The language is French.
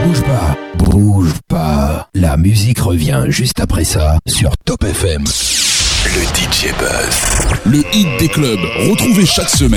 bouge pas, bouge pas. La musique revient juste après ça sur Top FM. Le DJ Buzz. Le hit des clubs, retrouvez chaque semaine